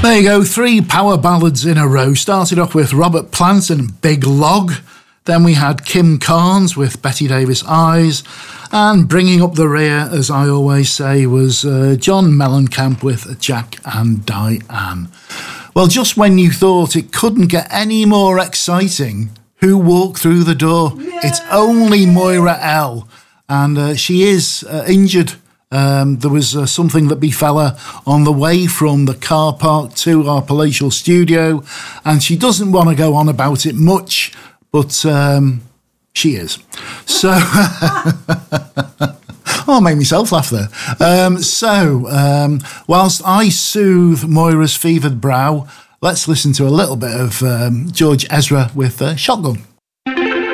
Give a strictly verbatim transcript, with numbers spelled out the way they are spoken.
There you go, three power ballads in a row. Started off with Robert Plant and Big Log. Then we had Kim Carnes with Betty Davis Eyes. And bringing up the rear, as I always say, was uh, John Mellencamp with Jack and Diane. Well, just when you thought it couldn't get any more exciting, who walked through the door? Yay! It's only Moira L. And uh, she is uh, injured. Um, there was uh, something that befell her on the way from the car park to our palatial studio, and she doesn't want to go on about it much, but um, she is. So, I'll make myself laugh there. Um, so, um, whilst I soothe Moira's fevered brow, let's listen to a little bit of um, George Ezra with uh, Shotgun.